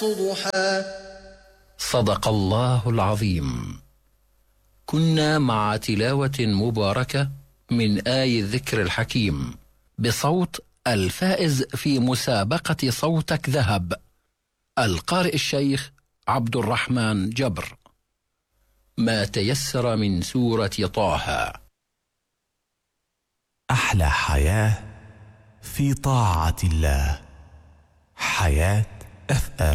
ضحى. صدق الله العظيم. كنا مع تلاوة مباركة من آي الذكر الحكيم بصوت الفائز في مسابقة صوتك ذهب، القارئ الشيخ عبد الرحمن جبر. ما تيسر من سورة طه. أحلى حياة في طاعة الله. حياة FM.